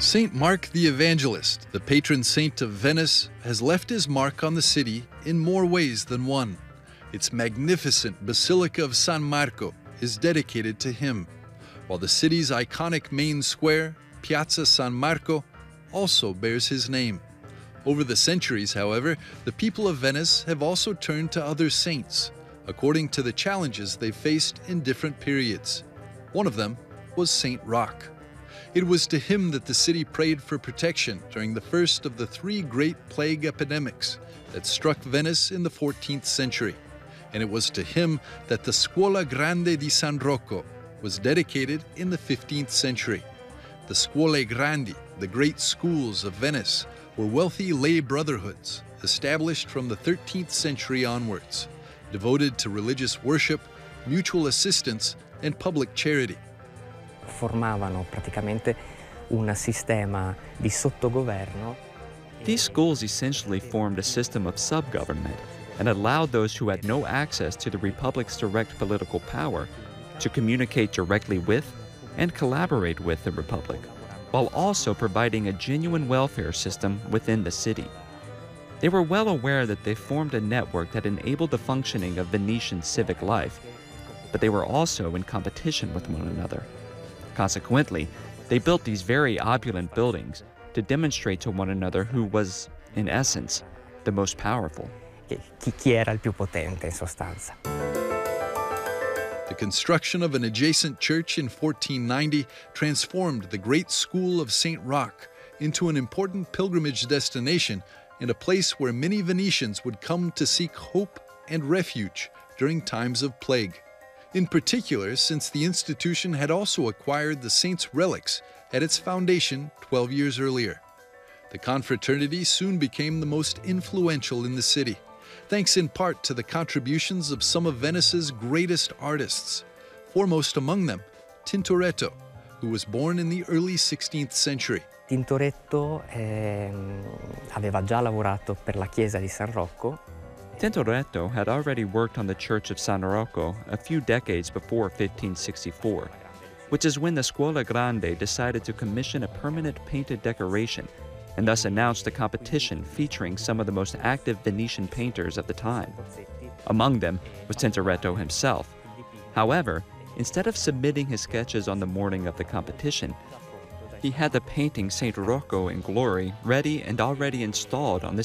Saint Mark the Evangelist, the patron saint of Venice, has left his mark on the city in more ways than one. Its magnificent Basilica of San Marco is dedicated to him, while the city's iconic main square, Piazza San Marco, also bears his name. Over the centuries, however, the people of Venice have also turned to other saints, according to the challenges they faced in different periods. One of them was Saint Roch. It was to him that the city prayed for protection during the first of the three great plague epidemics that struck Venice in the 14th century. And it was to him that the Scuola Grande di San Rocco was dedicated in the 15th century. The Scuole Grandi, the great schools of Venice, were wealthy lay brotherhoods established from the 13th century onwards, devoted to religious worship, mutual assistance, and public charity. Formavano praticamente un sistema di sottogoverno. These schools essentially formed a system of sub-government and allowed those who had no access to the Republic's direct political power to communicate directly with and collaborate with the Republic, while also providing a genuine welfare system within the city. They were well aware that they formed a network that enabled the functioning of Venetian civic life, but they were also in competition with one another. Consequently, they built these very opulent buildings to demonstrate to one another who was, in essence, the most powerful. Chi era il più potente, in sostanza. The construction of an adjacent church in 1490 transformed the great school of Saint Roch into an important pilgrimage destination and a place where many Venetians would come to seek hope and refuge during times of plague. In particular, since the institution had also acquired the saint's relics at its foundation 12 years earlier. The confraternity soon became the most influential in the city, thanks in part to the contributions of some of Venice's greatest artists, foremost among them Tintoretto, who was born in the early 16th century. Tintoretto aveva già lavorato per la chiesa di San Rocco. Tintoretto had already worked on the Church of San Rocco a few decades before 1564, which is when the Scuola Grande decided to commission a permanent painted decoration and thus announced a competition featuring some of the most active Venetian painters of the time. Among them was Tintoretto himself. However, instead of submitting his sketches on the morning of the competition, he had the painting St. Rocco in Glory ready and already installed on the